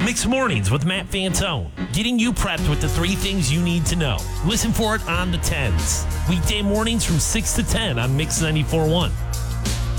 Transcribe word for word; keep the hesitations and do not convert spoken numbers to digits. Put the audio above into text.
Mixed Mornings with Matt Fantone, getting you prepped with the three things you need to know. Listen for it on the tens. Weekday mornings from six to ten on Mix ninety-four point one.